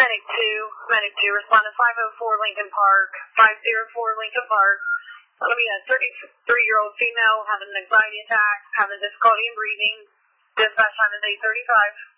Medic 2, respond to 504 Lincoln Park, 504 Lincoln Park. Let me a 33-year-old female having an anxiety attack, having difficulty in breathing. Dispatch time is 8:35.